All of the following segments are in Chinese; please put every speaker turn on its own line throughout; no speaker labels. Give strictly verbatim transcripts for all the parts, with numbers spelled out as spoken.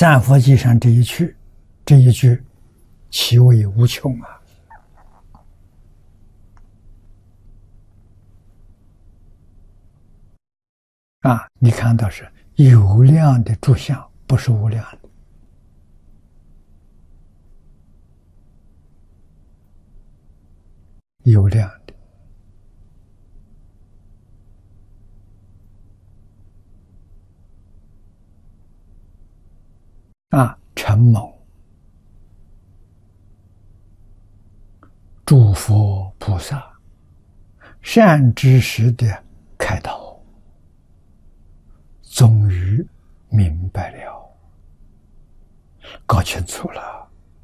赞佛记上这一句，这一句其味无穷啊！啊，你看到是有量的住相，不是无量的。有量的啊，承蒙诸佛菩萨善知识的开导，终于明白了，搞清楚了。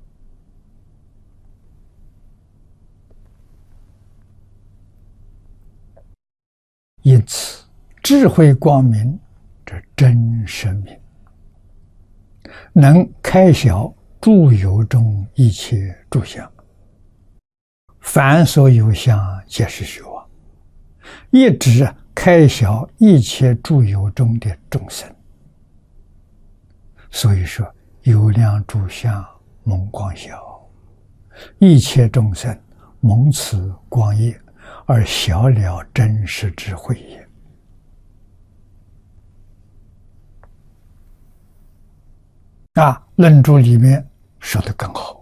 因此，智慧光明，这真实明，能开晓诸有中一切诸相，凡所有相，皆是虚妄，一指开晓一切诸有中的众生。所以说，有量诸相蒙光晓，一切众生蒙此光业，而晓了真实智慧也。啊，论著里面说得更好。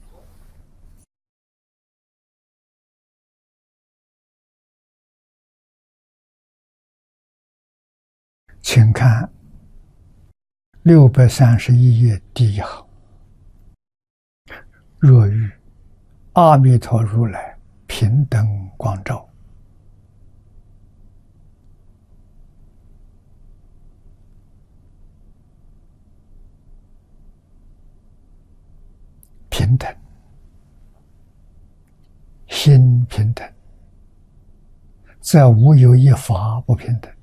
请看六百三十一页第一行，若遇阿弥陀如来平等光照，平等，心平等，则无有一法不平等。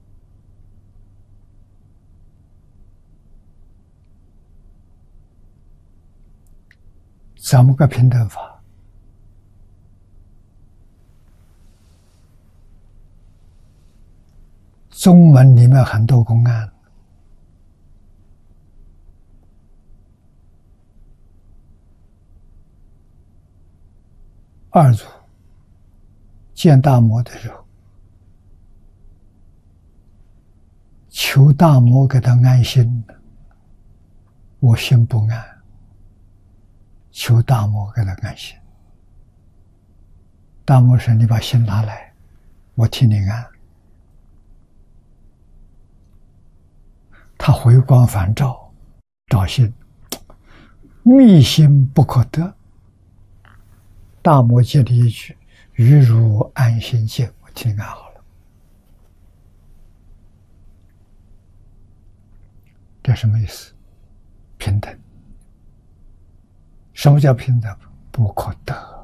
怎么个平等法？宗门里面很多公案，二祖见大摩的时候，求大摩给他安心，我心不安，求大摩给他安心。大摩说：“你把心拿来，我替你安。”他回光返照，照心，密心不可得。大摩接了一句：“于如安心见。”我替你安好了。这什么意思？平等。什么叫平等？不可得。